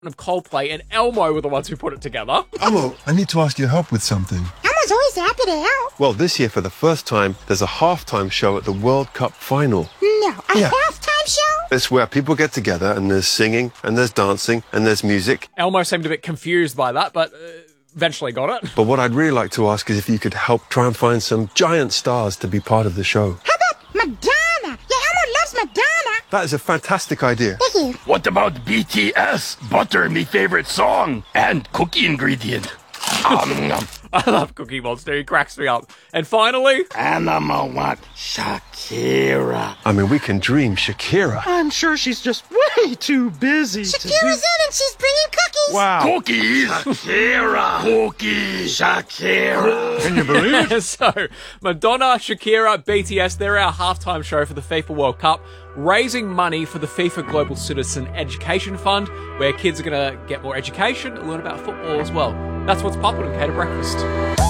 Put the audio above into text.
of Coldplay and Elmo were the ones who put it together. Elmo, I need to ask your help with something. Elmo's always happy to help. Well, this year, for the first time, there's a halftime show at the World Cup final. No, a halftime show? It's where people get together and there's singing and there's dancing and there's music. Elmo seemed a bit confused by that, but eventually got it. But what I'd really like to ask is if you could help try and find some giant stars to be part of the show. How about Madonna? Yeah, Elmo loves Madonna. That is a fantastic idea. Thank you. What about BTS? Butter, me favorite song. And cookie ingredient. I love Cookie Monster. He cracks me up. And finally... And I want Shakira. I mean, we can dream Shakira. I'm sure she's just way too busy Shakira's in and she's bringing cookies. Wow. Cookies! Shakira! Cookies! Shakira! Can you believe it? So, Madonna, Shakira, BTS, they're our halftime show for the FIFA World Cup, raising money for the FIFA Global Citizen Education Fund, where kids are going to get more education and learn about football as well. That's what's popping in Cater Breakfast.